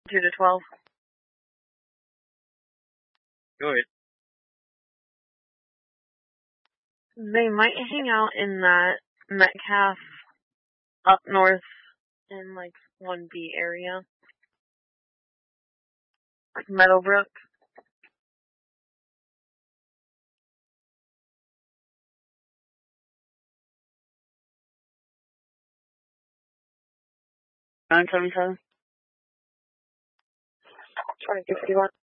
2 to 12. Good. They might hang out in that Metcalf up north in like 1B area. Like Meadowbrook. $9.77. 22.51.